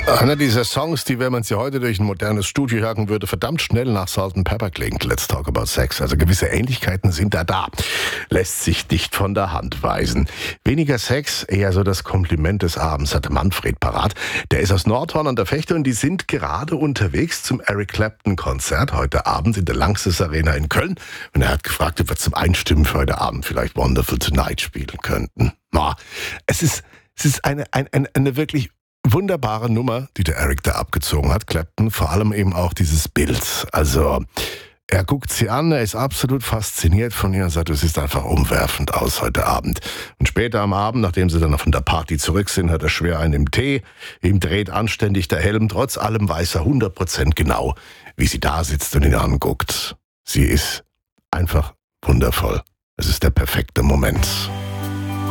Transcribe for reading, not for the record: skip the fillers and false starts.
Einer dieser Songs, die, wenn man sie heute durch ein modernes Studio jagen würde, verdammt schnell nach Salt and Pepper klingt. Let's Talk About Sex. Also gewisse Ähnlichkeiten sind da. Lässt sich nicht von der Hand weisen. Weniger Sex, eher so das Kompliment des Abends, hatte Manfred parat. Der ist aus Nordhorn an der Vechte und die sind gerade unterwegs zum Eric Clapton-Konzert heute Abend in der Lanxess Arena in Köln. Und er hat gefragt, ob wir zum Einstimmen für heute Abend vielleicht Wonderful Tonight spielen könnten. Es ist eine wirklich wunderbare Nummer, die der Eric da abgezogen hat, Clapton, vor allem eben auch dieses Bild. Also, er guckt sie an, er ist absolut fasziniert von ihr und sagt, es sieht einfach umwerfend aus heute Abend. Und später am Abend, nachdem sie dann noch von der Party zurück sind, hat er schwer einen im Tee, ihm dreht anständig der Helm, trotz allem weiß er 100% genau, wie sie da sitzt und ihn anguckt. Sie ist einfach wundervoll. Es ist der perfekte Moment.